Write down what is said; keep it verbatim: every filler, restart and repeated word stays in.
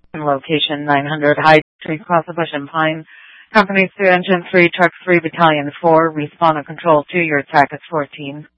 Location nine hundred High Street, Crossbush and Pine. Company two, Engine three, Truck three, Battalion four. Respawn and Control two, your attack is fourteen.